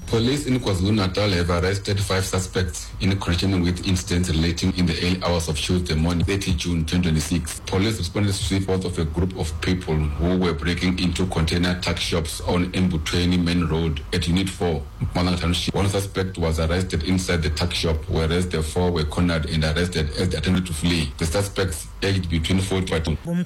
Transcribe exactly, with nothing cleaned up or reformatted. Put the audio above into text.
Police in KwaZulu-Natal have arrested five suspects in connection with incidents relating in the early hours of Tuesday morning, thirtieth June twenty twenty-six. Police responded to the report of a group of people who were breaking into container tuck shops on Mbutweni Main Road at Unit four, Mpumalanga Township. One suspect was arrested inside the tuck shop, whereas the four were cornered and arrested as they attempted to flee. The suspects aged between forty-five